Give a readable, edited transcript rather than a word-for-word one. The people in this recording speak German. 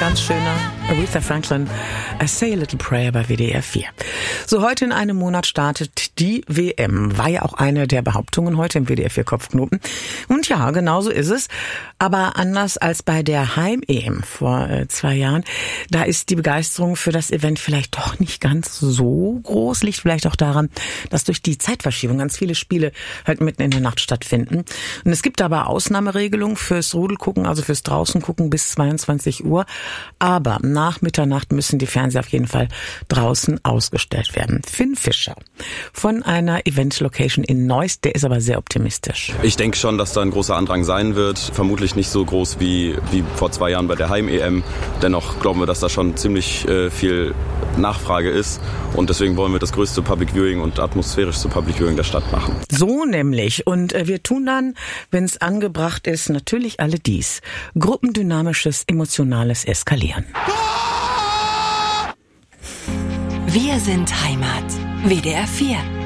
ganz schöner Aretha Franklin, Say a Little Prayer bei WDR 4. So, heute in einem Monat startet die WM. War ja auch eine der Behauptungen heute im WDR 4 Kopfknoten. Und ja, genau so ist es. Aber anders als bei der Heim-EM vor 2 Jahren, da ist die Begeisterung für das Event vielleicht doch nicht ganz so groß. Liegt vielleicht auch daran, dass durch die Zeitverschiebung ganz viele Spiele halt mitten in der Nacht stattfinden. Und es gibt aber Ausnahmeregelungen fürs Rudelgucken, also fürs Draußengucken bis 22 Uhr. Aber nach Mitternacht müssen die Fernseher auf jeden Fall draußen ausgestellt werden. Finn Fischer von einer Event-Location in Neuss, der ist aber sehr optimistisch. Ich denke schon, dass da ein großer Andrang sein wird. Vermutlich nicht so groß wie vor 2 Jahren bei der Heim-EM. Dennoch glauben wir, dass da schon ziemlich viel Nachfrage ist. Und deswegen wollen wir das größte Public Viewing und atmosphärischste Public Viewing der Stadt machen. So nämlich. Und wir tun dann, wenn es angebracht ist, natürlich alle dies. Gruppendynamisches, emotionales Eskalieren. Wir sind Heimat. WDR 4.